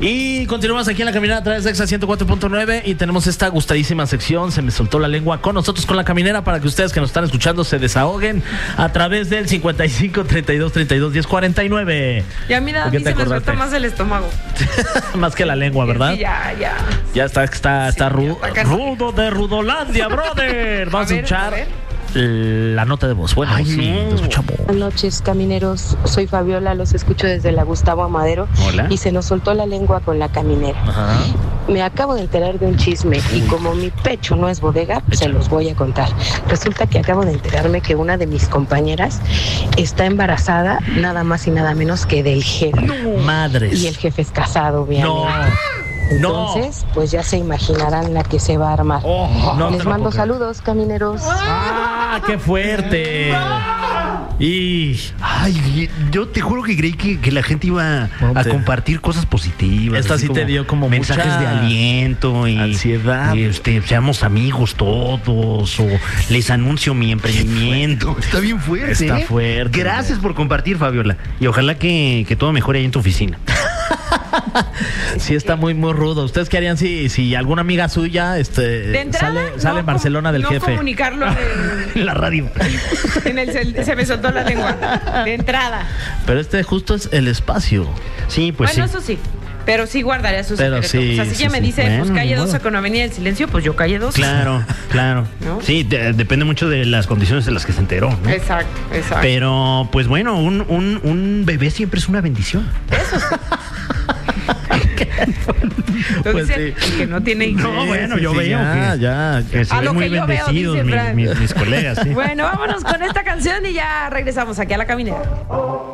Y continuamos aquí en La Caminera a través de Exa 104.9 y tenemos esta gustadísima sección, Se me soltó la lengua, con nosotros con La Caminera, para que ustedes que nos están escuchando se desahoguen a través del 55 32 32 10 49. Y a mí nada, se me suelta más el estómago. Más que la lengua, ¿verdad? Sí, ya. Ya está rudo de Rudolandia, brother. Vamos a escuchar la nota de voz. Bueno, sí, lo escuchamos. Buenas noches, camineros. Soy Fabiola, los escucho desde la Gustavo Amadero. Hola. Y se nos soltó la lengua con La Caminera. Ajá. Me acabo de enterar de un chisme y como mi pecho no es bodega, se los voy a contar. Resulta que acabo de enterarme que una de mis compañeras está embarazada, nada más y nada menos que del jefe. No. Madres. Y el jefe es casado, obviamente. Entonces, pues ya se imaginarán la que se va a armar. Les mando saludos, camineros. ¡Ah, qué fuerte! Y ay, yo te juro que creí que la gente iba a compartir cosas positivas. Esta sí te dio como mensajes mucha de aliento y ansiedad. Seamos amigos todos, o les anuncio mi emprendimiento. Está bien fuerte. Está fuerte. Gracias por compartir, Fabiola. Y ojalá que todo mejore ahí en tu oficina. Sí, está muy rudo. ¿Ustedes qué harían si alguna amiga suya de entrada, sale en Barcelona del jefe? No comunicarlo en la radio. Se me soltó la lengua. De entrada. Pero justo es el espacio. Sí, pues bueno, sí. eso sí. Pero sí guardaría sus secretos. Sí, o sea, si ella me dice, bueno, pues calle 12 con Avenida del Silencio, pues yo calle 12. Claro. ¿No? Sí, depende mucho de las condiciones en las que se enteró, ¿no? Exacto. Pero, pues bueno, un bebé siempre es una bendición. Eso sí. Entonces, Pues sí. el que no tiene hijos. No, bueno, yo veo que se A ven lo muy que yo veo, bendecidos dice Fran. mis colegas. ¿Sí? Bueno, vámonos con esta canción y ya regresamos aquí a La Caminera.